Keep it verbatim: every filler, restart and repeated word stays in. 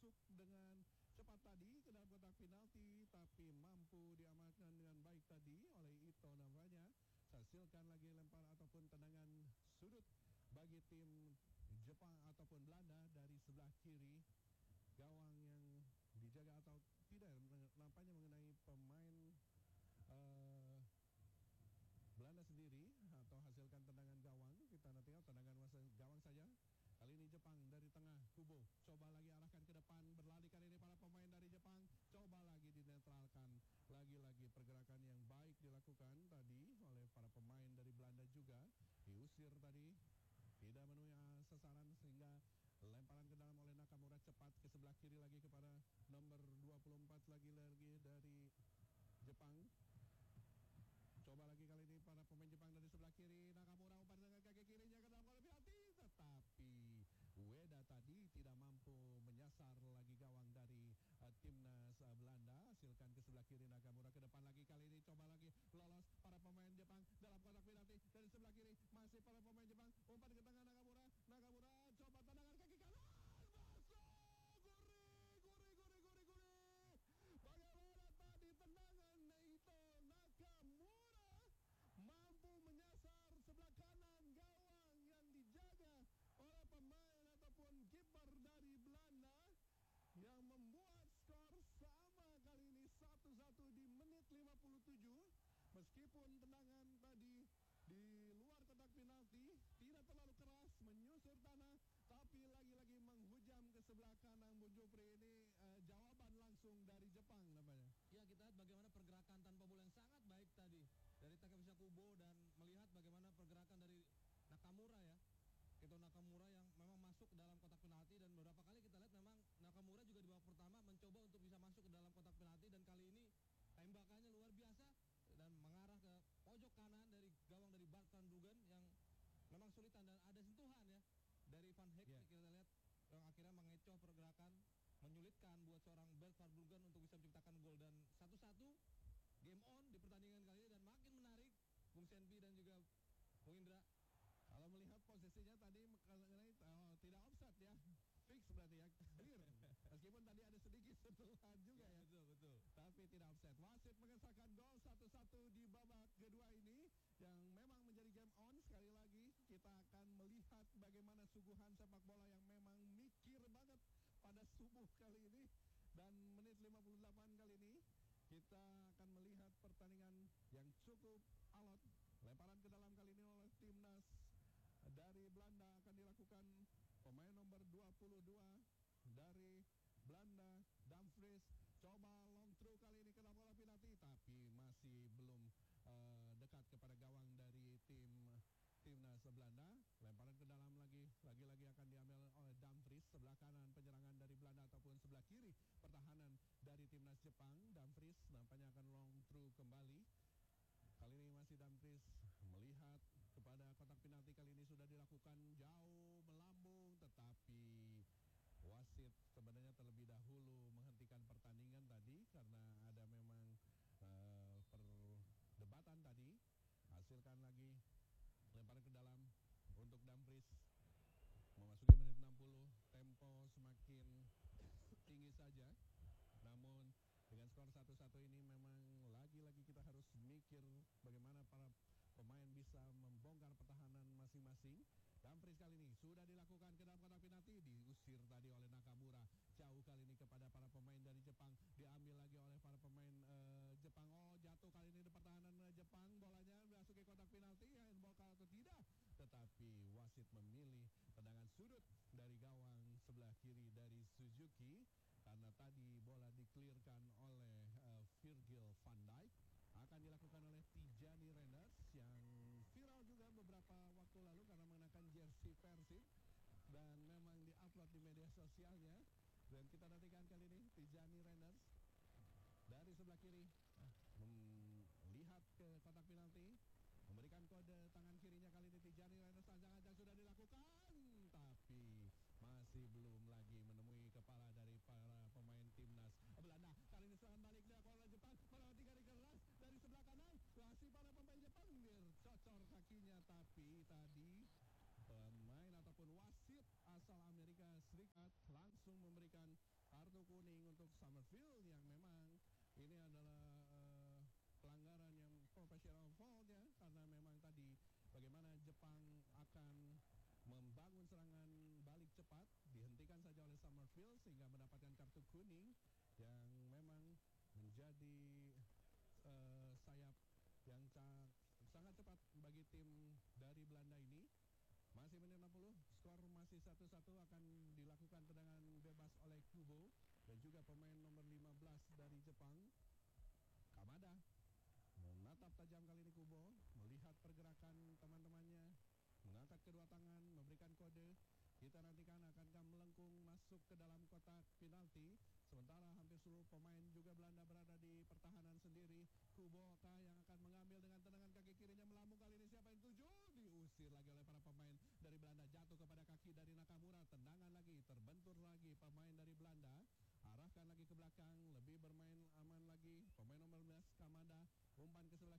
masuk dengan cepat tadi ke dalam kotak penalti, tapi mampu diamankan dengan baik tadi oleh Ito namanya. Hasilkan lagi lempar ataupun tendangan sudut bagi tim Jepang ataupun Belanda dari sebelah kiri. Gawang yang dijaga atau tidak nampaknya mengenai pemain uh, Belanda sendiri, atau hasilkan tendangan gawang. Kita nanti lihat tendangan gawang saja. Kali ini Jepang dari tengah kubu, coba lagi arahkan ke depan, berlari kali ini para pemain dari Jepang, coba lagi dinetralkan. Lagi-lagi pergerakan yang baik dilakukan tadi oleh para pemain dari Belanda juga. Diusir tadi, tidak memenuhi sasaran sehingga lemparan ke dalam oleh Nakamura, cepat ke sebelah kiri lagi kepada nomor dua puluh empat lagi-lagi dari Jepang. Coba lagi kali ini para pemain Jepang dari sebelah kiri. Nakamura umpan dengan kaki kirinya ke dalam kolam penalti, tetapi Ueda tadi tidak mampu menyasar lagi gawang dari uh, timnas uh, Belanda. Hasilkan ke sebelah kiri Nakamura, ke depan lagi kali ini coba lagi lolos para pemain Jepang dalam kotak penalti dari sebelah kiri. Masih para pemain Jepang, umpan ke tengah Nakamura. Nakamura coba tendangan kaki kanan, masuk, gurih, gurih, gurih, gurih, gurih. Bagaimana tadi tendangan Naito Nakamura mampu menyasar sebelah kanan gawang yang dijaga oleh pemain ataupun kiper dari Belanda, yang membuat skor sama kali ini satu satu di menit lima puluh tujuh. Meskipun tendangan tadi di luar kotak penalti tidak terlalu keras menyusur tanah, tapi lagi-lagi menghujam ke sebelah kanan. Bung Jupri, ini uh, jawaban langsung dari Jepang namanya. Ya, kita lihat bagaimana pergerakan tanpa bola yang sangat baik tadi dari Takefusa Kubo, dan melihat bagaimana pergerakan dari Nakamura ya. Ito Nakamura yang memang masuk ke dalam kotak penalti, dan beberapa kali kita lihat memang Nakamura juga di babak pertama mencoba untuk bisa masuk ke dalam kotak penalti, dan kali ini tembakannya luar biasa dan mengarah ke pojok kanan dari gawang dari Bart van Bruggen yang memang sulitan, dan ada sentuhan ya dari Van Heek yeah. Kita lihat yang akhirnya mengecoh pergerakan, menyulitkan buat seorang Bart van Bruggen untuk bisa menciptakan gol, dan satu-satu game on di pertandingan kali ini, dan makin menarik Bung Senpi dan juga Bung Indra. Kalau melihat posisinya tadi mengenai oh, tidak offside ya, fix berarti ya, clear. Meskipun tadi ada sedikit sentuhan juga ya, ya. Betul, betul. Tapi tidak offside. Wasit mengesahkan gol satu satu di babak kedua ini, yang memang menjadi game on. Sekali lagi kita akan melihat bagaimana suguhan sepak bola yang memang mikir banget pada subuh kali ini. Dan menit lima puluh delapan kali ini kita akan melihat pertandingan yang cukup alot. Lemparan ke dalam kali ini oleh timnas dari Belanda akan dilakukan pemain nomor dua puluh dua dari Belanda, Dumfries. Coba long throw kali ini ke dalam bola penalti, tapi masih belum uh, dekat kepada gawang dari tim timnas Belanda. Lemparan ke dalam lagi, lagi-lagi akan diambil oleh Dumfries, sebelah kanan penyerangan dari Belanda ataupun sebelah kiri pertahanan dari timnas Jepang. Dumfries nampaknya akan long throw kembali. Kali ini masih Dumfries melihat kepada kotak penalti, kali ini sudah dilakukan jauh melambung, tetapi wasit sebenarnya terlebih dahulu menghentikan pertandingan tadi karena ada memang uh, perdebatan tadi. Hasilkan lagi lemparan ke dalam untuk Dumfries. Memasuki menit enam puluh, tempo semakin tinggi saja. Namun dengan skor satu satu ini memang lagi-lagi kita harus mikir bagaimana para pemain bisa membongkar pertahanan masing-masing. Dumfries kali ini sudah dilakukan ke dalam kotak penalti, diusir tadi oleh Nakamura. Jauh kali ini kepada para pemain dari Jepang, diambil lagi oleh para pemain uh, Jepang. Oh, jatuh kali ini di pertahanan uh, Jepang, bolanya memasuki kotak penalti, handball atau tidak. Tetapi wasit memilih tendangan sudut dari gawang sebelah kiri dari Suzuki, karena tadi bola diklirkan oleh uh, Virgil van Dijk. Akan dilakukan oleh Tijani Reinders yang viral juga beberapa waktu lalu karena mengenakan jersey Persib dan memang diupload di media sosialnya. Dan kita nantikan kali ini Tijani Reinders dari sebelah kiri melihat ke kotak penalti, memberikan kode tangan kirinya. Kali ini Tijani Reinders ancang-ancang sudah dilakukan, tapi masih belum lagi menemui kepala dari para pemain timnas Belanda. Kali ini serangan balik dilakukan oleh Jepang, melewati garis keras dari sebelah kanan. Masih para pemain Jepang cocor kakinya, tapi tadi pemain ataupun wasit asal Amerika Serikat langsung memberikan Field yang memang ini adalah uh, pelanggaran yang professional foul ya, karena memang tadi bagaimana Jepang akan membangun serangan balik cepat, dihentikan saja oleh Summerfield sehingga mendapatkan kartu kuning yang memang menjadi uh, sayap yang sangat cepat bagi tim dari Belanda ini. Masih menit enam puluh, skor masih satu satu, akan dilakukan tendangan bebas oleh Kubo dan juga pemain nomor lima belas dari Jepang, Kamada. Menatap tajam kali ini Kubo, melihat pergerakan teman-temannya, mengangkat kedua tangan, memberikan kode. Kita nantikan akankah melengkung masuk ke dalam kotak penalti. Sementara hampir seluruh pemain juga Belanda berada di pertahanan sendiri. Kubo kah yang akan mengambil dengan tendangan kaki kirinya melambung, kali ini siapa yang tuju? Diusir lagi oleh para pemain dari Belanda, jatuh kepada kaki dari Nakamura. Tendangan lagi, terbentur lagi pemain dari Belanda. Arahkan lagi ke belakang, lebih bermain aman lagi pemain nomor lima belas Kamada. Umpan ke sebelah